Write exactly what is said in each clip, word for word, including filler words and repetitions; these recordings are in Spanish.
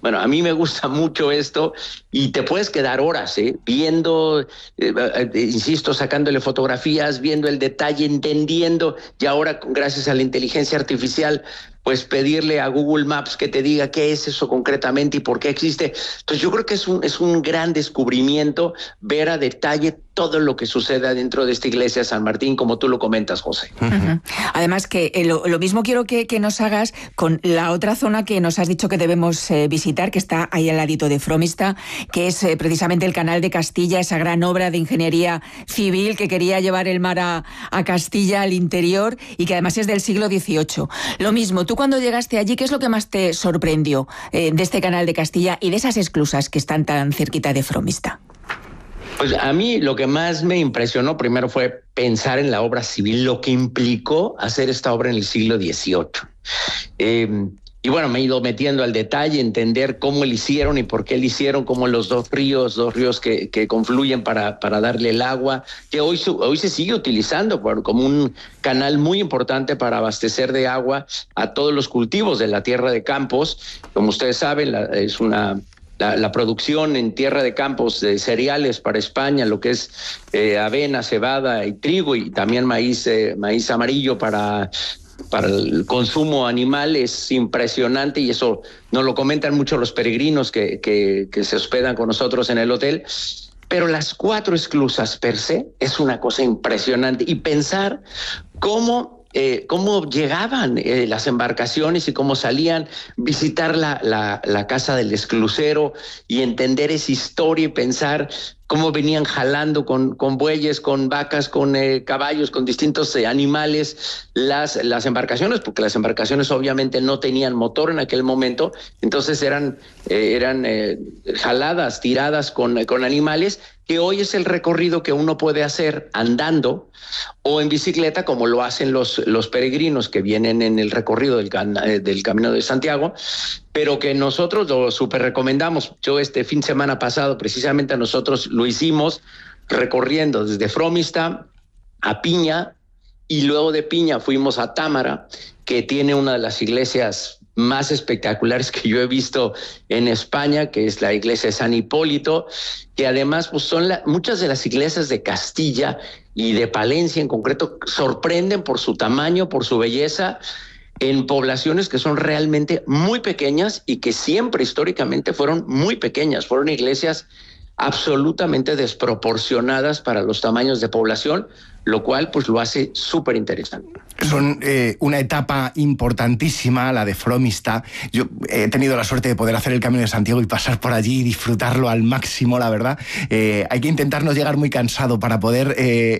Bueno, a mí me gusta mucho esto y te puedes quedar horas, ¿eh? Viendo, eh, eh, insisto, sacándole fotografías, viendo el detalle, entendiendo, y ahora gracias a la inteligencia artificial, pues pedirle a Google Maps que te diga qué es eso concretamente y por qué existe. Entonces yo creo que es un, es un gran descubrimiento ver a detalle todo lo que sucede dentro de esta iglesia de San Martín, como tú lo comentas, José. Uh-huh. Además que eh, lo, lo mismo quiero que, que nos hagas con la otra zona que nos has dicho que debemos eh, visitar, que está ahí al ladito de Fromista, que es eh, precisamente el Canal de Castilla, esa gran obra de ingeniería civil que quería llevar el mar a, a Castilla, al interior, y que además es del siglo dieciocho. Lo mismo, tú cuando llegaste allí, ¿qué es lo que más te sorprendió eh, de este Canal de Castilla y de esas esclusas que están tan cerquita de Fromista? Pues a mí lo que más me impresionó primero fue pensar en la obra civil, lo que implicó hacer esta obra en el siglo dieciocho. Eh, y bueno, me he ido metiendo al detalle, entender cómo lo hicieron y por qué lo hicieron, como los dos ríos, dos ríos que, que confluyen para, para darle el agua, que hoy, hoy se sigue utilizando por, como un canal muy importante para abastecer de agua a todos los cultivos de la tierra de Campos. Como ustedes saben, la, es una... La, la producción en tierra de Campos de cereales para España, lo que es eh, avena, cebada y trigo, y también maíz, eh, maíz amarillo para, para el consumo animal, es impresionante, y eso nos lo comentan mucho los peregrinos que, que, que se hospedan con nosotros en el hotel. Pero las cuatro esclusas per se es una cosa impresionante, y pensar cómo... Eh, cómo llegaban eh, las embarcaciones y cómo salían, visitar la, la, la casa del esclusero y entender esa historia y pensar cómo venían jalando con, con bueyes, con vacas, con eh, caballos, con distintos eh, animales las, las embarcaciones, porque las embarcaciones obviamente no tenían motor en aquel momento, entonces eran, eh, eran eh, jaladas, tiradas con, con animales, que hoy es el recorrido que uno puede hacer andando o en bicicleta, como lo hacen los, los peregrinos que vienen en el recorrido del, del Camino de Santiago, pero que nosotros lo súper recomendamos. Yo este fin de semana pasado, precisamente a nosotros lo hicimos recorriendo desde Fromista a Piña, y luego de Piña fuimos a Támara, que tiene una de las iglesias más espectaculares que yo he visto en España, que es la iglesia de San Hipólito, que además pues son la, muchas de las iglesias de Castilla y de Palencia en concreto sorprenden por su tamaño, por su belleza, en poblaciones que son realmente muy pequeñas y que siempre históricamente fueron muy pequeñas, fueron iglesias absolutamente desproporcionadas para los tamaños de población, lo cual pues lo hace súper interesante. Son eh, una etapa importantísima, la de Fromista. Yo he tenido la suerte de poder hacer el Camino de Santiago y pasar por allí y disfrutarlo al máximo, la verdad. Eh, hay que intentar no llegar muy cansado para poder, eh,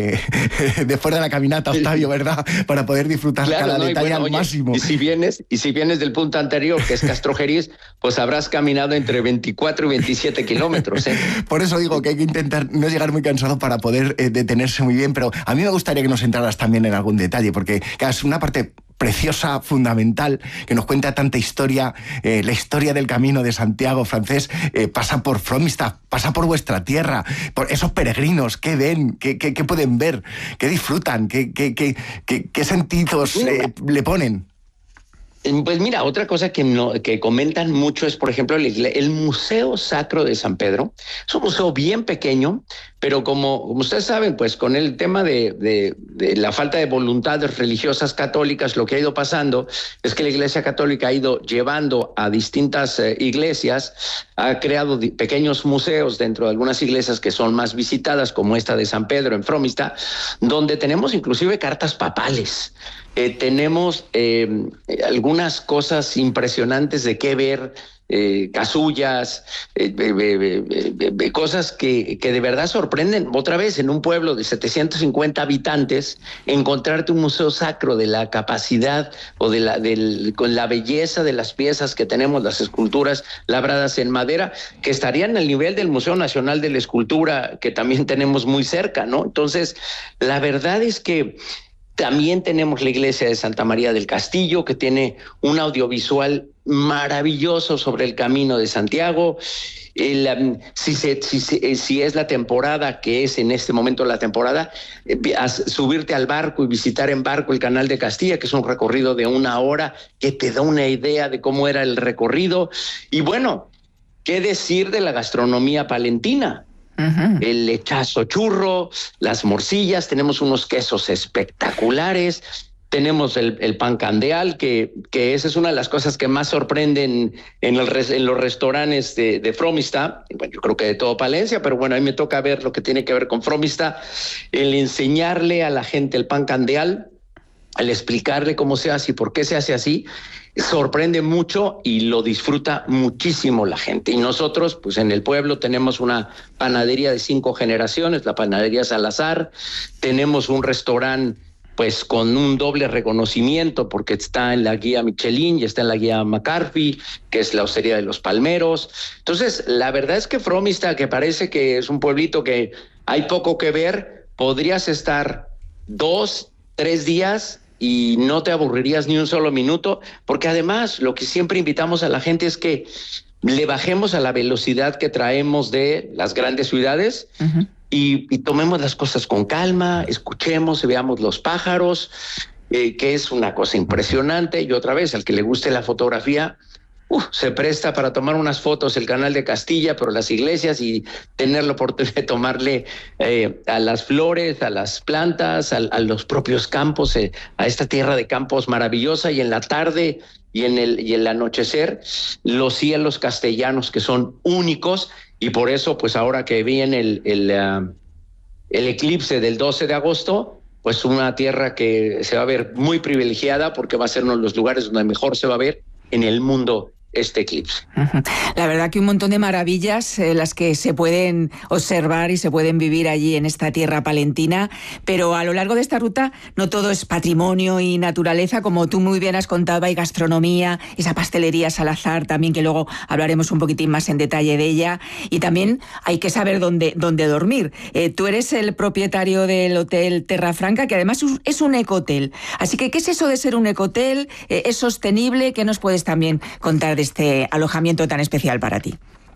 eh, después de la caminata, Octavio, ¿verdad? Para poder disfrutar claro, cada no, detalle bueno, al oye, máximo. Y si vienes, y si vienes del punto anterior, que es Castrojeriz, pues habrás caminado entre veinticuatro y veintisiete kilómetros. ¿eh? Por eso digo que hay que intentar no llegar muy cansado para poder eh, detenerse muy bien, pero a mí me gustaría que nos entraras también en algún detalle, porque claro, es una parte preciosa, fundamental, que nos cuenta tanta historia. Eh, la historia del Camino de Santiago francés eh, pasa por Fromista, pasa por vuestra tierra, por esos peregrinos. ¿Qué ven? ¿Qué, qué, qué pueden ver? ¿Qué disfrutan? ¿Qué, qué, qué, qué, qué sentidos eh, le ponen? Pues mira, otra cosa que, no, que comentan mucho es, por ejemplo, el, el Museo Sacro de San Pedro. Es un museo bien pequeño, pero como, como ustedes saben, pues con el tema de, de, de la falta de voluntades religiosas católicas, lo que ha ido pasando es que la Iglesia Católica ha ido llevando a distintas eh, iglesias, ha creado di- pequeños museos dentro de algunas iglesias que son más visitadas, como esta de San Pedro en Fromista, donde tenemos inclusive cartas papales. Eh, tenemos eh, algunas cosas impresionantes de qué ver, eh, casullas, eh, eh, eh, eh, eh, cosas que, que de verdad sorprenden. Otra vez, en un pueblo de setecientos cincuenta habitantes, encontrarte un museo sacro de la capacidad o de la, del, con la belleza de las piezas que tenemos, las esculturas labradas en madera, que estarían al nivel del Museo Nacional de la Escultura, que también tenemos muy cerca, ¿no? Entonces, la verdad es que También tenemos la iglesia de Santa María del Castillo, que tiene un audiovisual maravilloso sobre el Camino de Santiago. El, um, si, se, si, se, si es la temporada, que es en este momento la temporada, eh, subirte al barco y visitar en barco el Canal de Castilla, que es un recorrido de una hora que te da una idea de cómo era el recorrido. Y bueno, ¿qué decir de la gastronomía palentina? Uh-huh. El lechazo churro, las morcillas, tenemos unos quesos espectaculares. Tenemos el, el pan candeal, que, que esa es una de las cosas que más sorprenden en, el, en los restaurantes de, de Fromista. Bueno, yo creo que de todo Palencia, pero bueno, a mí me toca ver lo que tiene que ver con Fromista, el enseñarle a la gente el pan candeal, el explicarle cómo se hace y por qué se hace así, sorprende mucho y lo disfruta muchísimo la gente. Y nosotros, pues en el pueblo tenemos una panadería de cinco generaciones, la panadería Salazar, tenemos un restaurante pues con un doble reconocimiento, porque está en la guía Michelin y está en la guía McCarthy, que es la hostería de los Palmeros. Entonces, la verdad es que Fromista, que parece que es un pueblito que hay poco que ver, podrías estar dos, tres días y no te aburrirías ni un solo minuto, porque además lo que siempre invitamos a la gente es que le bajemos a la velocidad que traemos de las grandes ciudades. Uh-huh. Y, y tomemos las cosas con calma, escuchemos y veamos los pájaros, eh, que es una cosa impresionante. Y otra vez, al que le guste la fotografía, uh, se presta para tomar unas fotos el Canal de Castilla, pero las iglesias, y tener la oportunidad de tomarle eh, a las flores, a las plantas, a, a los propios campos, eh, a esta tierra de campos maravillosa, y en la tarde y en el, y el anochecer, los cielos castellanos que son únicos. Y por eso, pues ahora que viene el, el, uh, el eclipse del doce de agosto, pues una tierra que se va a ver muy privilegiada, porque va a ser uno de los lugares donde mejor se va a ver en el mundo este eclipse. La verdad que un montón de maravillas eh, las que se pueden observar y se pueden vivir allí en esta tierra palentina, pero a lo largo de esta ruta no todo es patrimonio y naturaleza, como tú muy bien has contado, hay gastronomía, esa pastelería Salazar también, que luego hablaremos un poquitín más en detalle de ella, y también hay que saber dónde, dónde dormir. Eh, tú eres el propietario del Hotel Terra Franca, que además es un ecohotel, así que ¿qué es eso de ser un ecohotel? Eh, ¿Es sostenible? ¿Qué nos puedes también contar de este alojamiento tan especial para ti?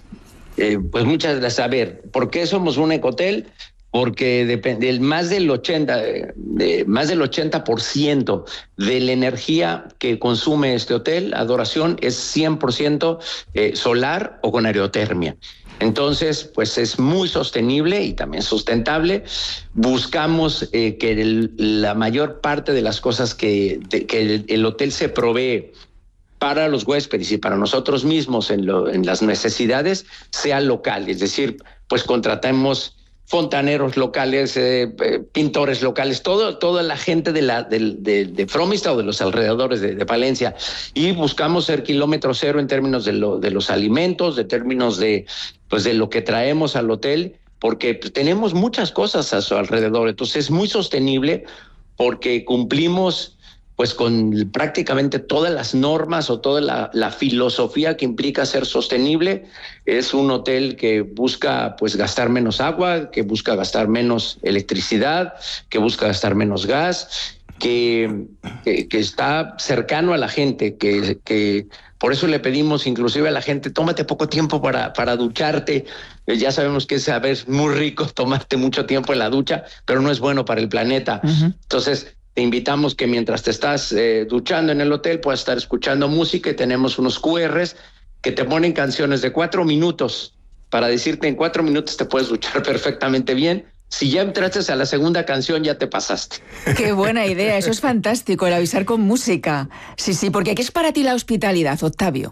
Eh, pues muchas gracias. A ver, ¿por qué somos un ecohotel? Porque depende, el más del ochenta, de, más del ochenta por ciento de la energía que consume este hotel, Adoración, es cien por ciento eh, solar o con aerotermia. Entonces, pues es muy sostenible y también sustentable. Buscamos eh, que el, la mayor parte de las cosas que, de, que el, el hotel se provee para los huéspedes y para nosotros mismos en, lo, en las necesidades sea local, es decir, pues contratemos fontaneros locales, eh, eh, pintores locales, todo, toda la gente de, la, de, de, de Fromista o de los alrededores de, de Palencia, y buscamos ser kilómetro cero en términos de, lo, de los alimentos, de términos de, pues de lo que traemos al hotel, porque pues, tenemos muchas cosas a su alrededor, entonces es muy sostenible porque cumplimos pues con prácticamente todas las normas o toda la, la filosofía que implica ser sostenible. Es un hotel que busca pues gastar menos agua, que busca gastar menos electricidad, que busca gastar menos gas, que, que, que está cercano a la gente, que, que por eso le pedimos inclusive a la gente, tómate poco tiempo para, para ducharte. Ya sabemos que es a veces muy rico tomarte mucho tiempo en la ducha, pero no es bueno para el planeta. Uh-huh. Entonces, te invitamos que mientras te estás eh, duchando en el hotel puedas estar escuchando música, y tenemos unos cu erres que te ponen canciones de cuatro minutos para decirte en cuatro minutos te puedes duchar perfectamente bien. Si ya entraste a la segunda canción, ya te pasaste. Qué buena idea, eso es fantástico, el avisar con música. Sí, sí, porque ¿qué es para ti la hospitalidad, Octavio?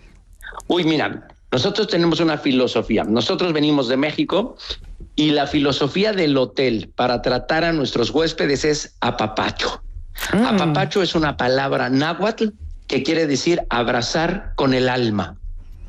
Uy, mira, nosotros tenemos una filosofía. Nosotros venimos de México y la filosofía del hotel para tratar a nuestros huéspedes es apapacho. Mm. Apapacho es una palabra náhuatl que quiere decir abrazar con el alma.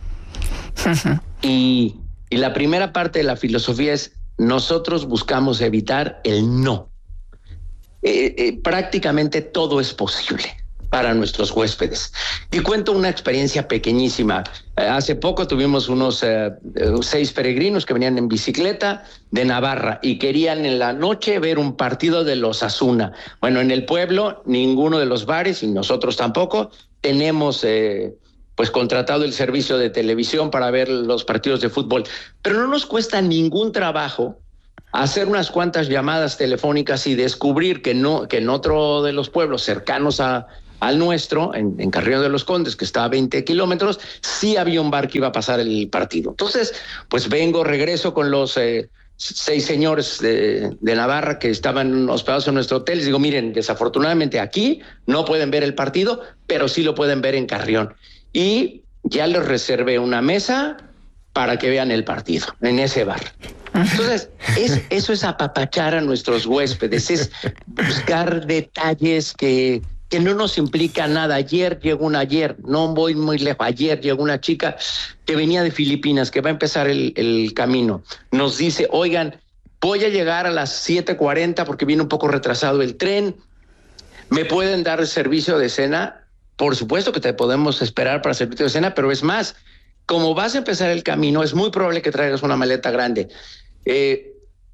y, y la primera parte de la filosofía es nosotros buscamos evitar el no. Eh, eh, prácticamente todo es posible. para nuestros huéspedes. Y cuento una experiencia pequeñísima. Eh, hace poco tuvimos unos eh, seis peregrinos que venían en bicicleta de Navarra y querían en la noche ver un partido de los Osasuna. Bueno, en el pueblo ninguno de los bares, y nosotros tampoco, tenemos eh, pues contratado el servicio de televisión para ver los partidos de fútbol. Pero no nos cuesta ningún trabajo hacer unas cuantas llamadas telefónicas y descubrir que no, que en otro de los pueblos cercanos a al nuestro, en, en Carrión de los Condes, que está a veinte kilómetros, sí había un bar que iba a pasar el partido. Entonces, pues vengo, regreso con los eh, seis señores de, de Navarra que estaban hospedados en nuestro hotel. Les digo, miren, desafortunadamente aquí no pueden ver el partido, pero sí lo pueden ver en Carrión. Y ya les reservé una mesa para que vean el partido en ese bar. Entonces, es, eso es apapachar a nuestros huéspedes, es buscar detalles que... que no nos implica nada. Ayer llegó una, ayer, no voy muy lejos, ayer llegó una chica que venía de Filipinas, que va a empezar el, el camino. Nos dice, oigan, voy a llegar a las siete cuarenta porque viene un poco retrasado el tren. ¿Me pueden dar servicio de cena? Por supuesto que te podemos esperar para servicio de cena, pero es más, como vas a empezar el camino, es muy probable que traigas una maleta grande. Eh,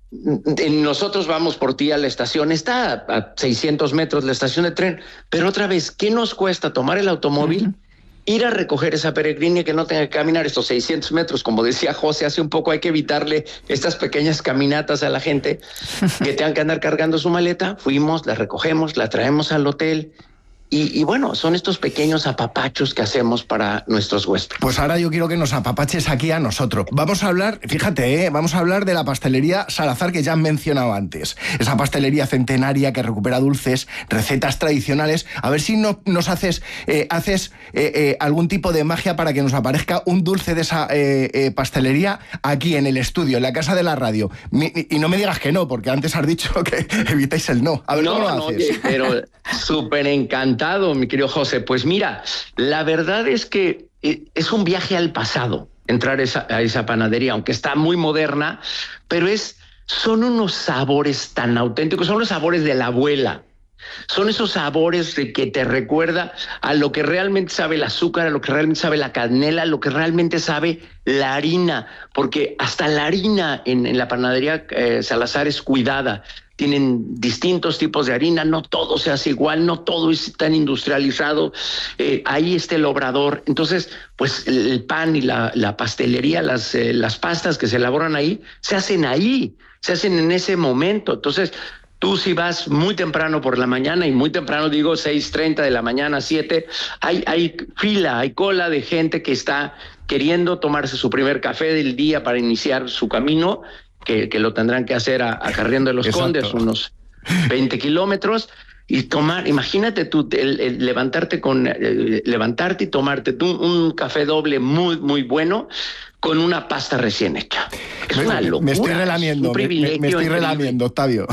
Nosotros vamos por ti a la estación, está a seiscientos metros la estación de tren, pero otra vez, ¿qué nos cuesta tomar el automóvil, uh-huh. ir a recoger esa peregrina y que no tenga que caminar estos seiscientos metros? Como decía José hace un poco, hay que evitarle estas pequeñas caminatas a la gente que tengan que andar cargando su maleta. Fuimos, la recogemos, la traemos al hotel. Y, y bueno, son estos pequeños apapachos que hacemos para nuestros huéspedes. Pues ahora yo quiero que nos apapaches aquí a nosotros. Vamos a hablar, fíjate, ¿eh? vamos a hablar de la pastelería Salazar que ya han mencionado antes. Esa pastelería centenaria que recupera dulces, recetas tradicionales. A ver si no, nos haces, eh, haces eh, eh, algún tipo de magia para que nos aparezca un dulce de esa eh, eh, pastelería aquí en el estudio, en la casa de la radio. Mi, y no me digas que no, porque antes has dicho que evitáis el no. A ver no, cómo lo no, haces. Oye, pero súper encantado. Mi querido José, pues mira, la verdad es que es un viaje al pasado entrar esa, a esa panadería, aunque está muy moderna, pero es, son unos sabores tan auténticos, son los sabores de la abuela. Son esos sabores de que te recuerda a lo que realmente sabe el azúcar, a lo que realmente sabe la canela, a lo que realmente sabe la harina, porque hasta la harina en, en la panadería eh, Salazar es cuidada. Tienen distintos tipos de harina, no todo se hace igual, no todo es tan industrializado. Eh, ahí está el obrador. Entonces, pues el pan y la, la pastelería, las, eh, las pastas que se elaboran ahí, se hacen ahí, se hacen en ese momento. Entonces, tú si vas muy temprano por la mañana, y muy temprano digo seis treinta de la mañana, siete, hay, hay fila, hay cola de gente que está queriendo tomarse su primer café del día para iniciar su camino, que, que lo tendrán que hacer a, a Carrión de los Exacto. Condes, unos veinte kilómetros, y tomar, imagínate tú, el, el levantarte con el, levantarte y tomarte tú un café doble muy, muy bueno, con una pasta recién hecha. Es me, una locura. Me estoy relamiendo, me, me, me estoy relamiendo, Octavio.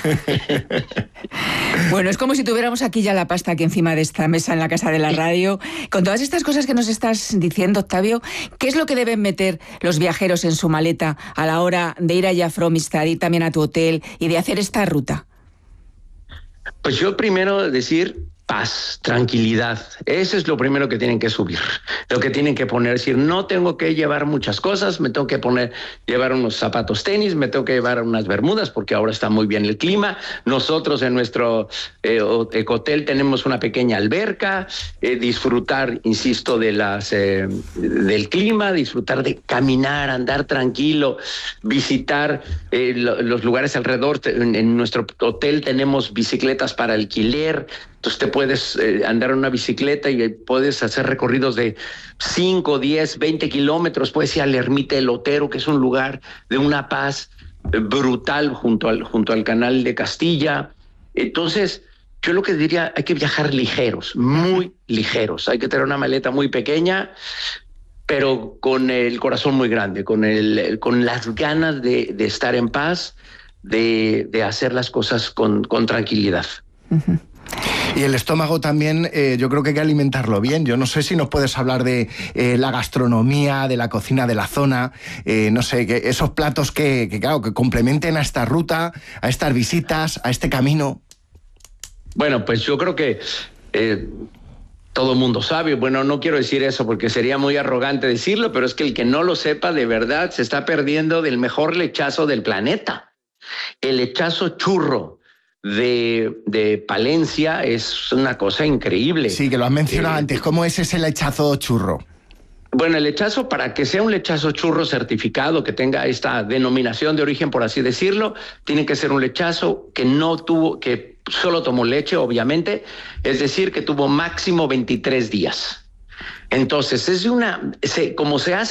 Bueno, es como si tuviéramos aquí ya la pasta aquí encima de esta mesa en la casa de la radio. Con todas estas cosas que nos estás diciendo, Octavio, ¿qué es lo que deben meter los viajeros en su maleta a la hora de ir allá a Fromistad, ir también a tu hotel y de hacer esta ruta? Pues yo primero decir paz, tranquilidad. Eso es lo primero que tienen que subir, lo que tienen que poner. Es decir, no tengo que llevar muchas cosas, me tengo que poner, llevar unos zapatos tenis, me tengo que llevar unas bermudas porque ahora está muy bien el clima. Nosotros en nuestro eh, hotel tenemos una pequeña alberca, eh, disfrutar, insisto, de las eh, del clima, disfrutar de caminar, andar tranquilo, visitar eh, lo, los lugares alrededor. En, en nuestro hotel tenemos bicicletas para alquiler. Entonces te puedes eh, andar en una bicicleta y puedes hacer recorridos de cinco, diez, veinte kilómetros. Puedes ir a la Ermita del Otero, que es un lugar de una paz eh, brutal junto al, junto al Canal de Castilla. Entonces, yo lo que diría, hay que viajar ligeros, muy ligeros. Hay que tener una maleta muy pequeña, pero con el corazón muy grande, con, el, con las ganas de, de estar en paz, de, de hacer las cosas con, con tranquilidad. Uh-huh. Y el estómago también, eh, yo creo que hay que alimentarlo bien. Yo no sé si nos puedes hablar de eh, la gastronomía, de la cocina de la zona, eh, no sé, que esos platos que, que, claro, que complementen a esta ruta, a estas visitas, a este camino. Bueno, pues yo creo que eh, todo el mundo sabe. Bueno, no quiero decir eso porque sería muy arrogante decirlo, pero es que el que no lo sepa de verdad se está perdiendo del mejor lechazo del planeta. El lechazo churro de, de Palencia es una cosa increíble. Sí, que lo has mencionado eh, antes. ¿Cómo es ese lechazo churro? Bueno, el lechazo, para que sea un lechazo churro certificado, que tenga esta denominación de origen, por así decirlo, tiene que ser un lechazo que no tuvo, que solo tomó leche, obviamente, es decir, que tuvo máximo veintitrés días. Entonces, es una, se, como se hace